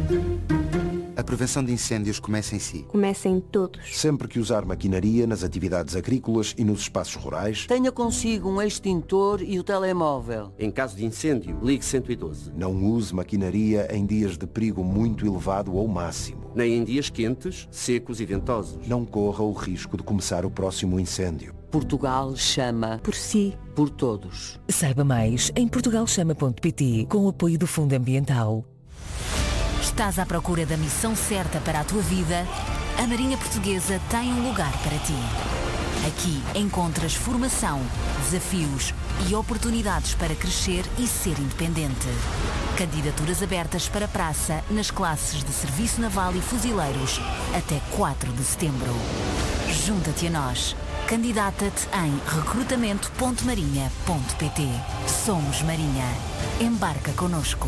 A prevenção de incêndios começa em si. Começa em todos. Sempre que usar maquinaria nas atividades agrícolas e nos espaços rurais, tenha consigo um extintor e o telemóvel. Em caso de incêndio, ligue 112. não use maquinaria em dias de perigo muito elevado ou máximo. Nem em dias quentes, secos e ventosos. Não corra o risco de começar o próximo incêndio. Portugal chama Por si. por todos. Saiba mais em portugalchama.pt, com o apoio do Fundo Ambiental. Estás à procura da missão certa para a tua vida? A Marinha Portuguesa tem um lugar para ti. Aqui encontras formação, desafios e oportunidades para crescer e ser independente. Candidaturas abertas para praça nas classes de Serviço Naval e Fuzileiros até 4 de setembro. Junta-te a nós. Candidata-te em recrutamento.marinha.pt. Somos Marinha. Embarca connosco.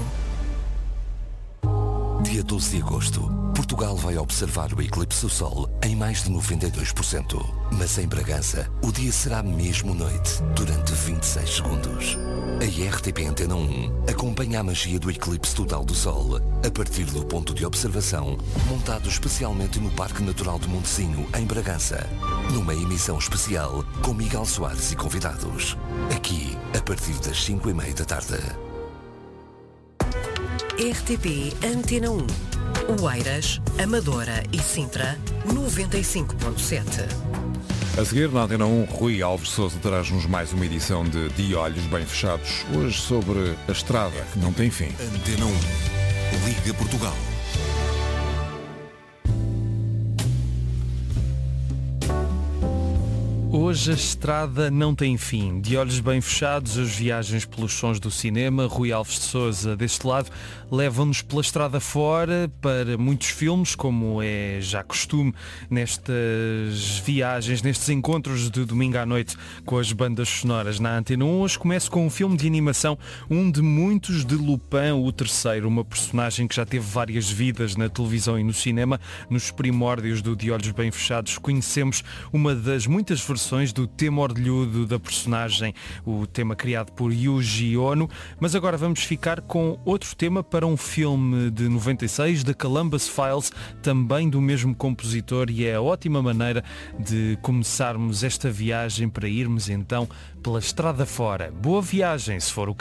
Dia 12 de agosto, Portugal vai observar o eclipse do Sol em mais de 92%. Mas em Bragança, o dia será mesmo noite, durante 26 segundos. A RTP Antena 1 acompanha a magia do eclipse total do Sol, a partir do ponto de observação, montado especialmente no Parque Natural de Montezinho, em Bragança. Numa emissão especial, com Miguel Soares e convidados. Aqui, a partir das 5:30 da tarde. RTP Antena 1. Oeiras, Amadora e Sintra, 95.7. A seguir, na Antena 1, Rui Alves Sousa traz-nos mais uma edição de Olhos Bem Fechados, hoje sobre a estrada que não tem fim. Antena 1. Liga Portugal. Hoje a estrada não tem fim. De olhos bem fechados, as viagens pelos sons do cinema. Rui Alves de Sousa, deste lado, levam-nos pela estrada fora para muitos filmes, como é já costume nestas viagens, nestes encontros de domingo à noite com as bandas sonoras na Antena 1. Hoje começo com um filme de animação, um de muitos, de Lupin, o terceiro, uma personagem que já teve várias vidas na televisão e no cinema. Nos primórdios do De Olhos Bem Fechados conhecemos uma das muitas versões do tema ordelhudo da personagem, o tema criado por Yuji Ono, mas agora vamos ficar com outro tema para um filme de 96, The Columbus Files, também do mesmo compositor, e é a ótima maneira de começarmos esta viagem para irmos então pela estrada fora. Boa viagem, se for o caso.